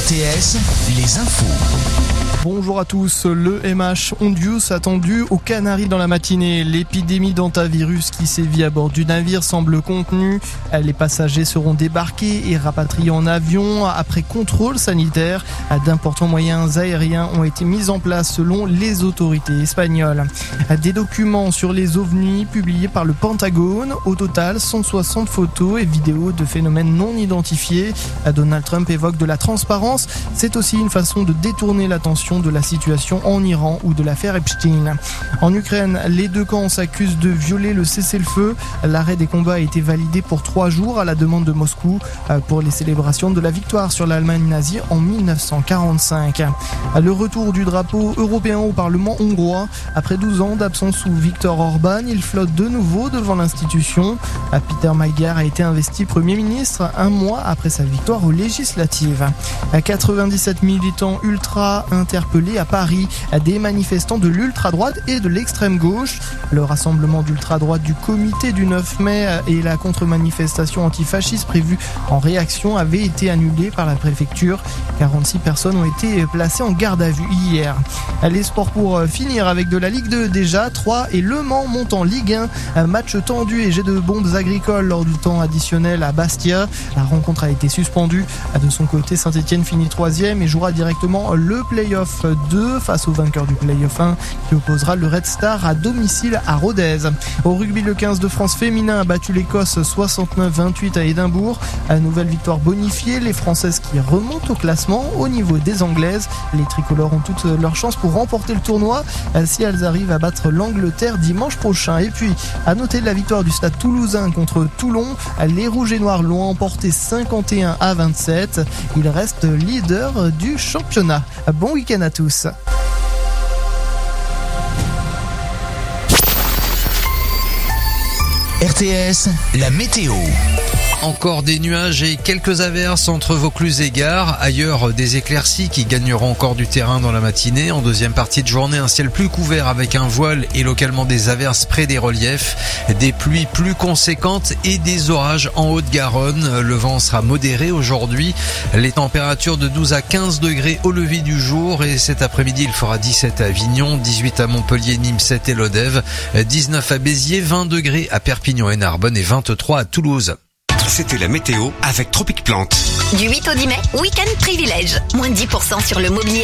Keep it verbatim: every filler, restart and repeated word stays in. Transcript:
T S, les infos. Bonjour à tous. Le M H Hondius attendu aux Canaries dans la matinée. L'épidémie d'hantavirus qui sévit à bord du navire semble contenue. Les passagers seront débarqués et rapatriés en avion après contrôle sanitaire. D'importants moyens aériens ont été mis en place selon les autorités espagnoles. Des documents sur les ovnis publiés par le Pentagone. Au total, cent soixante photos et vidéos de phénomènes non identifiés. Donald Trump évoque de la transparence. C'est aussi une façon de détourner l'attention de la situation en Iran ou de l'affaire Epstein. En Ukraine, les deux camps s'accusent de violer le cessez-le-feu. L'arrêt des combats a été validé pour trois jours à la demande de Moscou pour les célébrations de la victoire sur l'Allemagne nazie en mille neuf cent quarante-cinq. Le retour du drapeau européen au Parlement hongrois. Après douze ans d'absence sous Viktor Orban, il flotte de nouveau devant l'institution. Peter Magyar a été investi Premier ministre un mois après sa victoire aux législatives. quatre-vingt-dix-sept militants ultra interpellés à Paris, des manifestants de l'ultra-droite et de l'extrême gauche. Le rassemblement d'ultra-droite du comité du neuf mai et la contre-manifestation antifasciste prévue en réaction avaient été annulés par la préfecture. quarante-six personnes ont été placées en garde à vue hier. Les sports pour finir avec de la Ligue deux déjà. Troyes et Le Mans montent en Ligue un. Un match tendu et jet de bombes agricoles lors du temps additionnel à Bastia. La rencontre a été suspendue. De son côté, Saint-Etienne finit troisième et jouera directement le play-off deux face au vainqueur du play-off un qui opposera le Red Star à domicile à Rodez. Au rugby, le quinze de France féminin a battu l'Écosse soixante-neuf vingt-huit à Édimbourg. À nouvelle victoire bonifiée, les Françaises qui remontent au classement au niveau des Anglaises. Les tricolores ont toutes leurs chances pour remporter le tournoi si elles arrivent à battre l'Angleterre dimanche prochain. Et puis, à noter la victoire du Stade Toulousain contre Toulon. Les Rouges et Noirs l'ont emporté cinquante et un à vingt-sept. Ils restent leaders du championnat. Bon week-end à tous. R T S, la météo. Encore des nuages et quelques averses entre Vaucluse et Gare. Ailleurs, des éclaircies qui gagneront encore du terrain dans la matinée. En deuxième partie de journée, un ciel plus couvert avec un voile et localement des averses près des reliefs. Des pluies plus conséquentes et des orages en Haute-Garonne. Le vent sera modéré aujourd'hui. Les températures de douze à quinze degrés au lever du jour. Et cet après-midi, il fera dix-sept à Avignon, dix-huit à Montpellier, Nîmes, sept et Lodève, dix-neuf à Béziers, vingt degrés à Perpignan et Narbonne et vingt-trois à Toulouse. C'était la météo avec Tropic Plante. Du huit au dix mai, week-end privilège. Moins de dix pour cent sur le mobilier